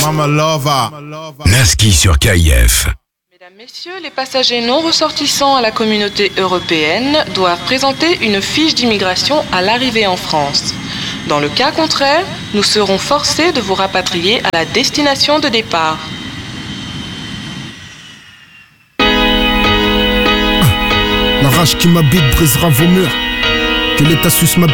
Mama Lova. Naski sur KIF. Mesdames, Messieurs, les passagers non ressortissants à la communauté européenne doivent présenter une fiche d'immigration à l'arrivée en France. Dans le cas contraire, nous serons forcés de vous rapatrier à la destination de départ. La rage qui m'habite brisera vos murs. Que l'État suce ma